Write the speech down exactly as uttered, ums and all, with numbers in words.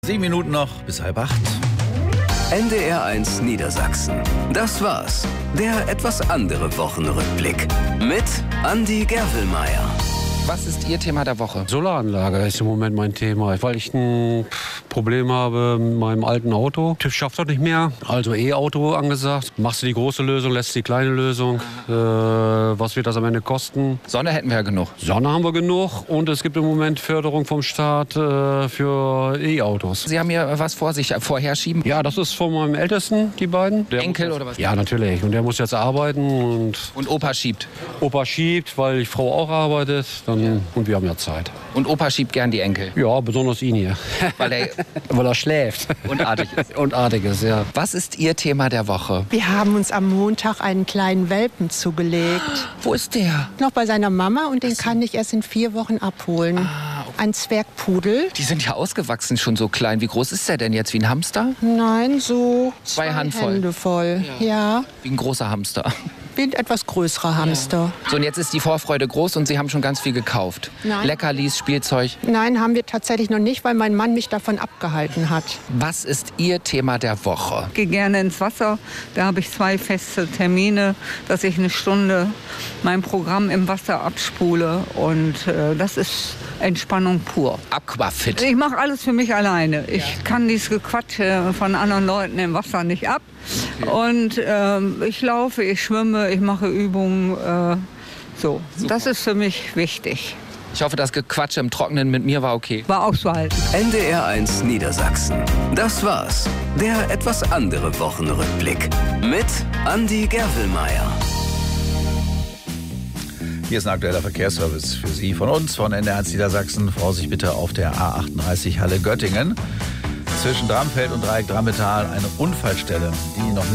Sieben Minuten noch bis halb acht. N D R eins Niedersachsen. Das war's. Der etwas andere Wochenrückblick. Mit Andi Gervelmeier. Was ist Ihr Thema der Woche? Solaranlage ist im Moment mein Thema, weil ich ein Problem habe mit meinem alten Auto. TÜV schafft das nicht mehr, also E-Auto angesagt. Machst du die große Lösung, lässt die kleine Lösung. Äh, was wird das am Ende kosten? Sonne hätten wir ja genug. Sonne haben wir genug und es gibt im Moment Förderung vom Staat äh, für E-Autos. Sie haben hier was vor sich vorherschieben? Ja, das ist von meinem Ältesten, die beiden. Der Enkel muss, oder was? Ja, natürlich. Und der muss jetzt arbeiten. Und, Und Opa schiebt? Opa schiebt, weil die Frau auch arbeitet. Dann, und wir haben ja Zeit. Und Opa schiebt gern die Enkel? Ja, besonders ihn hier. Weil er Weil er schläft. und artig ist. Und artig ist, ja. Was ist Ihr Thema der Woche? Wir haben uns am Montag einen kleinen Welpen zugelegt. Wo ist der? Noch bei seiner Mama und den kann ich erst in vier Wochen abholen. Ah, okay. Ein Zwergpudel. Die sind ja ausgewachsen, schon so klein. Wie groß ist der denn jetzt? Wie ein Hamster? Nein, so Zwei zwei Handvoll. Hände voll. Ja. ja, Wie ein großer Hamster. wie ein etwas größerer Hamster. So, und jetzt ist die Vorfreude groß und Sie haben schon ganz viel gekauft. Nein. Leckerlis, Spielzeug. Nein, haben wir tatsächlich noch nicht, weil mein Mann mich davon abgehalten hat. Was ist Ihr Thema der Woche? Ich gehe gerne ins Wasser. Da habe ich zwei feste Termine, dass ich eine Stunde mein Programm im Wasser abspule. Und äh, das ist Entspannung pur. Aquafit. Ich mache alles für mich alleine. Ich kann dieses Gequatsche von anderen Leuten im Wasser nicht ab. Und ähm, ich laufe, ich schwimme, ich mache Übungen. Äh, so, das ist für mich wichtig. Ich hoffe, das Gequatsche im Trockenen mit mir war okay. War auszuhalten. N D R eins Niedersachsen. Das war's. Der etwas andere Wochenrückblick. Mit Andi Gervelmeier. Hier ist ein aktueller Verkehrsservice für Sie von uns, von N D R eins Niedersachsen. Vorsicht bitte auf der A achtunddreißig Halle Göttingen. Zwischen Dramfeld und Dreieck Drammetal eine Unfallstelle, die noch